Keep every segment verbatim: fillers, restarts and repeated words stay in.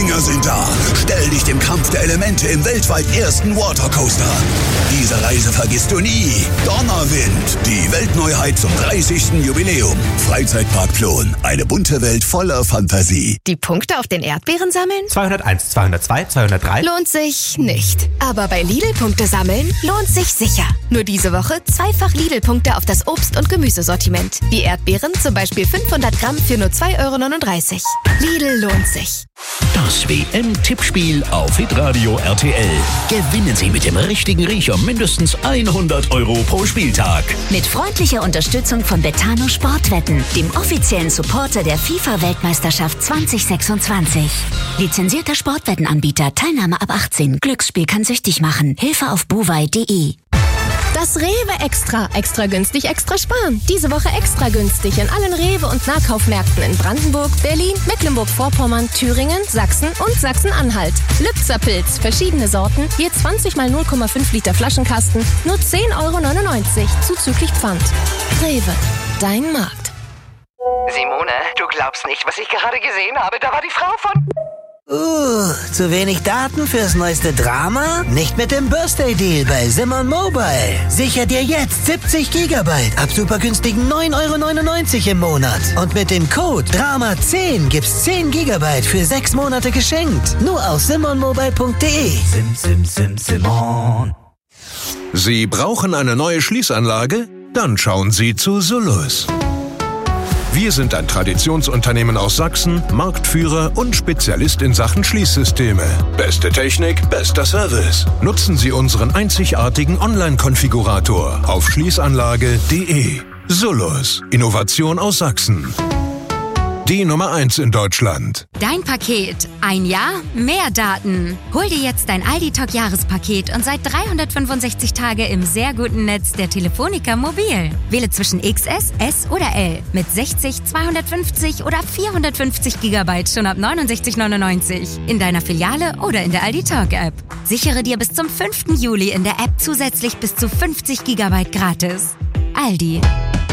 Wikinger sind da. Stell dich dem Kampf der Elemente im weltweit ersten Watercoaster. Diese Reise vergisst du nie. Donnerwind, die Weltneuheit zum dreißigsten Jubiläum. Freizeitpark Plon, eine bunte Welt voller Fantasie. Die Punkte auf den Erdbeeren sammeln? zweihunderteins, zweihundertzwei, zweihundertdrei. Lohnt sich nicht. Aber bei Lidl-Punkte sammeln lohnt sich sicher. Nur diese Woche zweifach Lidl-Punkte auf das Obst- und Gemüsesortiment. Die Erdbeeren zum Beispiel fünfhundert Gramm für nur zwei Euro neununddreißig. Lidl lohnt sich. Das W M-Tippspiel auf Hitradio R T L. Gewinnen Sie mit dem richtigen Riecher mindestens hundert Euro pro Spieltag. Mit freundlicher Unterstützung von Betano Sportwetten, dem offiziellen Supporter der FIFA-Weltmeisterschaft zwanzig sechsundzwanzig. Lizenzierter Sportwettenanbieter, Teilnahme ab achtzehn. Glücksspiel kann süchtig machen. Hilfe auf buwei punkt de. Das Rewe Extra. Extra günstig, extra sparen. Diese Woche extra günstig in allen Rewe- und Nahkaufmärkten in Brandenburg, Berlin, Mecklenburg-Vorpommern, Thüringen, Sachsen und Sachsen-Anhalt. Lübzer Pilz, verschiedene Sorten, je zwanzig mal null Komma fünf Liter Flaschenkasten, nur zehn Euro neunundneunzig, zuzüglich Pfand. Rewe, dein Markt. Simone, du glaubst nicht, was ich gerade gesehen habe. Da war die Frau von... Uh, zu wenig Daten fürs neueste Drama? Nicht mit dem Birthday Deal bei Simon Mobile. Sicher dir jetzt siebzig Gigabyte ab super günstigen neun Euro neunundneunzig im Monat. Und mit dem Code Drama zehn gibt's zehn Gigabyte für sechs Monate geschenkt. Nur auf simon mobile punkt de. Sim, sim, sim, Simon. Sie brauchen eine neue Schließanlage? Dann schauen Sie zu Solus. Wir sind ein Traditionsunternehmen aus Sachsen, Marktführer und Spezialist in Sachen Schließsysteme. Beste Technik, bester Service. Nutzen Sie unseren einzigartigen Online-Konfigurator auf schließanlage punkt de. Solus, Innovation aus Sachsen. Die Nummer eins in Deutschland. Dein Paket. Ein Jahr, mehr Daten. Hol dir jetzt dein Aldi-Talk-Jahrespaket und seit dreihundertfünfundsechzig Tage im sehr guten Netz der Telefonica Mobil. Wähle zwischen X S, S oder L mit sechzig, zweihundertfünfzig oder vierhundertfünfzig Gigabyte schon ab neunundsechzig neunundneunzig. In deiner Filiale oder in der Aldi-Talk-App. Sichere dir bis zum fünften Juli in der App zusätzlich bis zu fünfzig Gigabyte gratis. Aldi.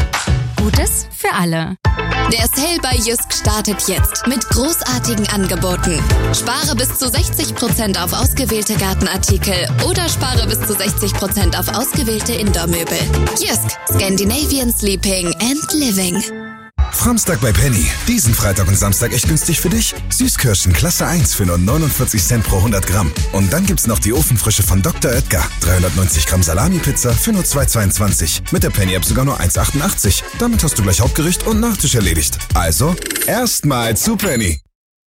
Gutes für alle. Der Sale bei Jysk startet jetzt mit großartigen Angeboten. Spare bis zu sechzig Prozent auf ausgewählte Gartenartikel oder spare bis zu sechzig Prozent auf ausgewählte Indoor-Möbel. Jysk, Scandinavian Sleeping and Living. Framstag bei Penny. Diesen Freitag und Samstag echt günstig für dich. Süßkirschen Klasse eins für nur neunundvierzig Cent pro hundert Gramm. Und dann gibt's noch die Ofenfrische von Doktor Oetker. dreihundertneunzig Gramm Salami-Pizza für nur zwei Euro zweiundzwanzig. Mit der Penny-App sogar nur eins Euro achtundachtzig. Damit hast du gleich Hauptgericht und Nachtisch erledigt. Also, erstmal zu Penny.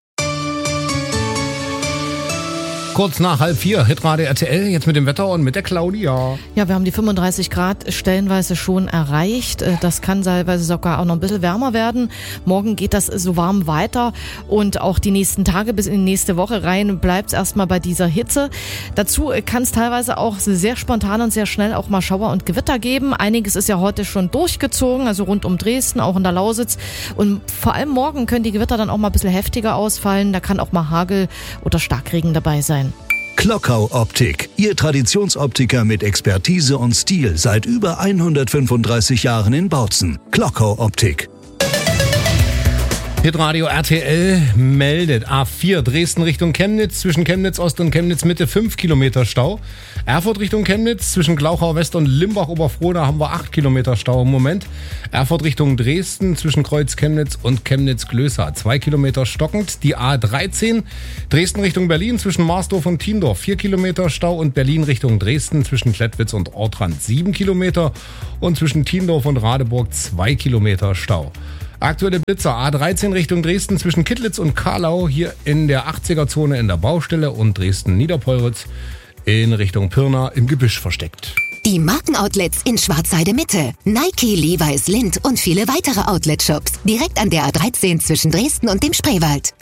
Kurz nach halb vier, Hitradio R T L, jetzt mit dem Wetter und mit der Claudia. Ja, wir haben die fünfunddreißig Grad stellenweise schon erreicht. Das kann teilweise sogar auch noch ein bisschen wärmer werden. Morgen geht das so warm weiter und auch die nächsten Tage bis in die nächste Woche rein bleibt es erstmal bei dieser Hitze. Dazu kann es teilweise auch sehr spontan und sehr schnell auch mal Schauer und Gewitter geben. Einiges ist ja heute schon durchgezogen, also rund um Dresden, auch in der Lausitz. Und vor allem morgen können die Gewitter dann auch mal ein bisschen heftiger ausfallen. Da kann auch mal Hagel oder Starkregen dabei sein. Klockau Optik, Ihr Traditionsoptiker mit Expertise und Stil seit über hundertfünfunddreißig Jahren in Bautzen. Klockau Optik. Hitradio R T L meldet A vier Dresden Richtung Chemnitz, zwischen Chemnitz Ost und Chemnitz Mitte fünf Kilometer Stau. Erfurt Richtung Chemnitz, zwischen Glauchau West und Limbach-Oberfrohna haben wir acht Kilometer Stau im Moment. Erfurt Richtung Dresden, zwischen Kreuz Chemnitz und Chemnitz-Glösa, zwei Kilometer stockend. Die A dreizehn, Dresden Richtung Berlin, zwischen Marsdorf und Tiendorf, vier Kilometer Stau. Und Berlin Richtung Dresden, zwischen Klettwitz und Ortrand, sieben Kilometer. Und zwischen Tiendorf und Radeburg, zwei Kilometer Stau. Aktuelle Blitzer A dreizehn Richtung Dresden zwischen Kittlitz und Karlau, hier in der achtziger-Zone in der Baustelle, und Dresden-Niederpolritz in Richtung Pirna im Gebüsch versteckt. Die Markenoutlets in Schwarzheide Mitte. Nike, Levi's, Lindt und viele weitere Outlet-Shops. Direkt an der A dreizehn zwischen Dresden und dem Spreewald.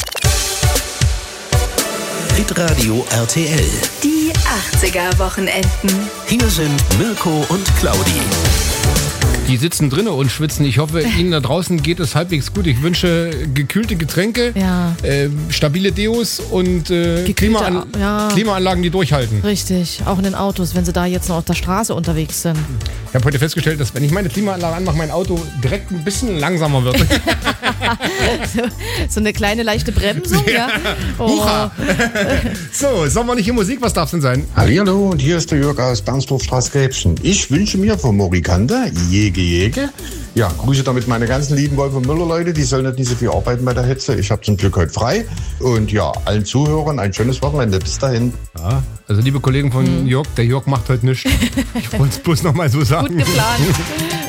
Hitradio R T L. Die achtziger-Wochenenden. Hier sind Mirko und Claudi. Die sitzen drinnen und schwitzen. Ich hoffe, Ihnen da draußen geht es halbwegs gut. Ich wünsche gekühlte Getränke, ja. äh, stabile Deos und äh, Klimaanla- ja. Klimaanlagen, die durchhalten. Richtig, auch in den Autos, wenn sie da jetzt noch auf der Straße unterwegs sind. Ich habe heute festgestellt, dass wenn ich meine Klimaanlage anmache, mein Auto direkt ein bisschen langsamer wird. so, so eine kleine leichte Bremsung, ja. Oh. So, sollen wir nicht in Musik? Was darf es denn sein? Hallihallo, und hier ist der Jörg aus Bernsdorfstraße-Gräbchen. Ich wünsche mir von Morikante, Jäge, Jäge. Ja, grüße damit meine ganzen lieben Wolf- und Müller-Leute. Die sollen nicht so viel arbeiten bei der Hitze. Ich habe zum Glück heute frei. Und ja, allen Zuhörern ein schönes Wochenende. Bis dahin. Ja, also liebe Kollegen von hm. Jörg, der Jörg macht heute nichts. Ich wollte es bloß noch mal so sagen. Gut geplant.